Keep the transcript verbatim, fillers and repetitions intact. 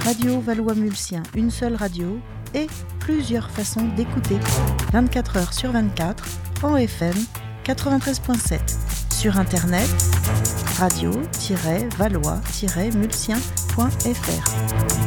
Radio Valois-Mulsien, une seule radio et plusieurs façons d'écouter. vingt-quatre heures sur vingt-quatre, en F M quatre-vingt-treize point sept. Sur internet, radio tiret valois tiret mulsien point f r.